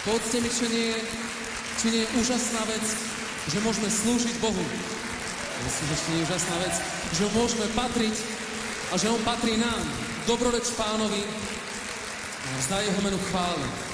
Povedzte mi, či nie je úžasná vec, že môžeme slúžiť Bohu. Myslím, že nie je úžasná vec, že ho môžeme patriť a že on patrí nám. Dobroreč Pánovi a vzdaj jeho menu chvály.